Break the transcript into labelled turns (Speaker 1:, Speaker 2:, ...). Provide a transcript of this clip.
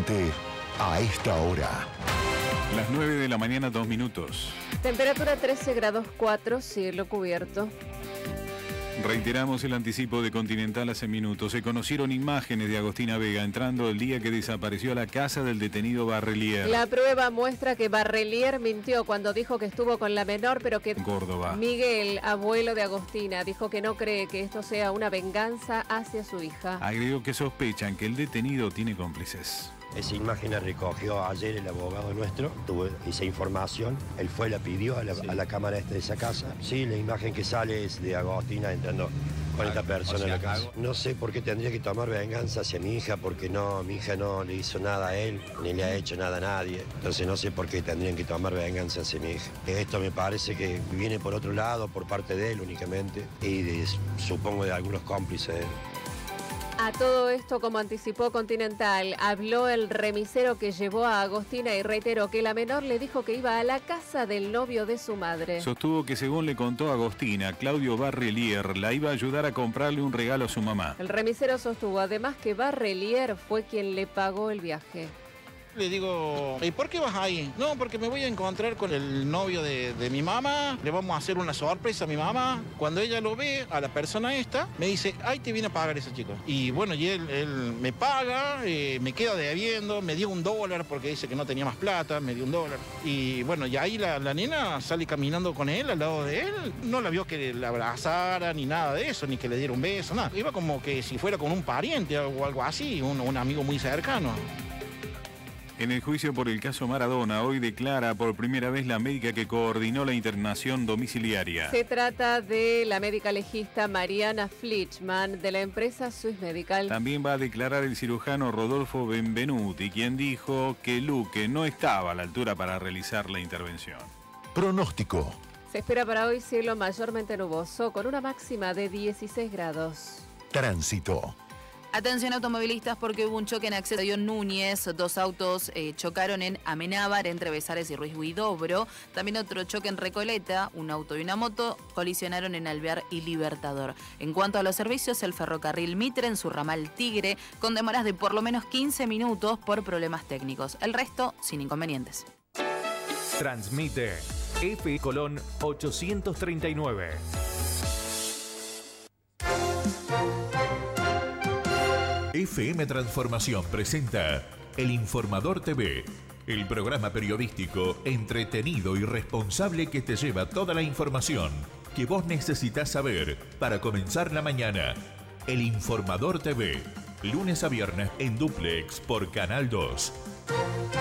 Speaker 1: presente a esta hora.
Speaker 2: Las 9 de la mañana, 2 minutos.
Speaker 3: Temperatura 13 grados 4, cielo cubierto.
Speaker 2: Reiteramos el anticipo de Continental hace minutos. Se conocieron imágenes de Agostina Vega entrando el día que desapareció a la casa del detenido Barrelier.
Speaker 3: La prueba muestra que Barrelier mintió cuando dijo que estuvo con la menor, pero que
Speaker 2: Córdoba.
Speaker 3: Miguel, abuelo de Agostina, dijo que no cree que esto sea una venganza hacia su hija.
Speaker 2: Agregó que sospechan que el detenido tiene cómplices.
Speaker 4: Esa imagen la recogió ayer el abogado nuestro, tuvo esa información, él fue, la pidió a la cámara de esa casa. Sí, la imagen que sale es de Agostina entrando con esta persona en la casa. No sé por qué tendría que tomar venganza hacia mi hija, porque no, mi hija no le hizo nada a él, ni le ha hecho nada a nadie. Entonces no sé por qué tendrían que tomar venganza hacia mi hija. Esto me parece que viene por otro lado, por parte de él únicamente, y supongo de algunos cómplices de él.
Speaker 3: A todo esto, como anticipó Continental, habló el remisero que llevó a Agostina y reiteró que la menor le dijo que iba a la casa del novio de su madre.
Speaker 2: Sostuvo que según le contó Agostina, Claudio Barrelier la iba a ayudar a comprarle un regalo a su mamá.
Speaker 3: El remisero sostuvo además que Barrelier fue quien le pagó el viaje.
Speaker 5: Le digo, ¿y por qué vas ahí? No, porque me voy a encontrar con el novio de mi mamá, le vamos a hacer una sorpresa a mi mamá. Cuando ella lo ve, a la persona esta, me dice, ay, te viene a pagar ese chico. Y bueno, y él me paga, me queda debiendo, me dio $1 porque dice que no tenía más plata, me dio $1. Y bueno, y ahí la nena sale caminando con él, al lado de él. No la vio que la abrazara, ni nada de eso, ni que le diera un beso, nada. Iba como que si fuera con un pariente o algo así, un amigo muy cercano.
Speaker 2: En el juicio por el caso Maradona, hoy declara por primera vez la médica que coordinó la internación domiciliaria.
Speaker 3: Se trata de la médica legista Mariana Flichman, de la empresa Swiss Medical.
Speaker 2: También va a declarar el cirujano Rodolfo Benvenuti, quien dijo que Luque no estaba a la altura para realizar la intervención.
Speaker 1: Pronóstico.
Speaker 3: Se espera para hoy cielo mayormente nuboso, con una máxima de 16 grados.
Speaker 1: Tránsito.
Speaker 6: Atención automovilistas porque hubo un choque en acceso a Núñez, 2 autos chocaron en Amenábar entre Besares y Ruiz Huidobro, también otro choque en Recoleta, un auto y una moto colisionaron en Alvear y Libertador. En cuanto a los servicios, el ferrocarril Mitre en su ramal Tigre con demoras de por lo menos 15 minutos por problemas técnicos, el resto sin inconvenientes.
Speaker 7: Transmite F Colón 839. FM Transformación presenta El Informador TV, el programa periodístico entretenido y responsable que te lleva toda la información que vos necesitas saber para comenzar la mañana. El Informador TV, lunes a viernes en duplex por Canal 2.